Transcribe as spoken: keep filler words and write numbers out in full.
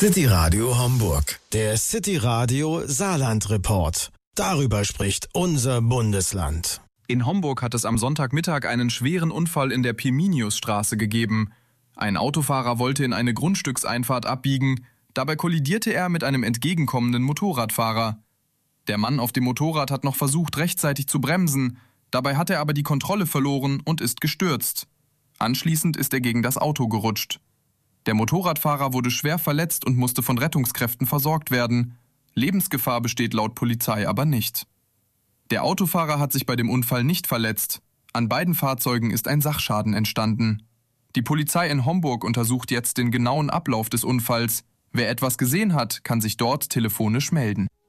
City Radio Homburg, der City Radio Saarland Report. Darüber spricht unser Bundesland. In Homburg hat es am Sonntagmittag einen schweren Unfall in der Pirminiusstraße gegeben. Ein Autofahrer wollte in eine Grundstückseinfahrt abbiegen. Dabei kollidierte er mit einem entgegenkommenden Motorradfahrer. Der Mann auf dem Motorrad hat noch versucht, rechtzeitig zu bremsen. Dabei hat er aber die Kontrolle verloren und ist gestürzt. Anschließend ist er gegen das Auto gerutscht. Der Motorradfahrer wurde schwer verletzt und musste von Rettungskräften versorgt werden. Lebensgefahr besteht laut Polizei aber nicht. Der Autofahrer hat sich bei dem Unfall nicht verletzt. An beiden Fahrzeugen ist ein Sachschaden entstanden. Die Polizei in Homburg untersucht jetzt den genauen Ablauf des Unfalls. Wer etwas gesehen hat, kann sich dort telefonisch melden.